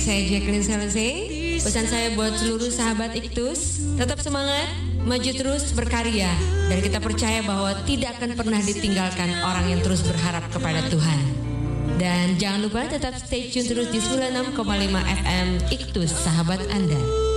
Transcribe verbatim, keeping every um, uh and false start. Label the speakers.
Speaker 1: saya Jacqueline Salese. Pesan saya buat seluruh sahabat Iktus, tetap semangat, maju terus berkarya, dan kita percaya bahwa tidak akan pernah ditinggalkan orang yang terus berharap kepada Tuhan. Dan jangan lupa tetap stay tune terus di sembilan puluh enam koma lima F M Iktus, sahabat Anda.